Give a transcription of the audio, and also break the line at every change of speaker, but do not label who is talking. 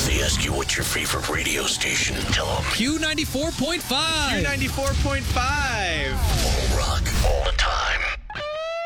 they ask you what's your favorite radio station, tell them
Q94.5.
Q94.5.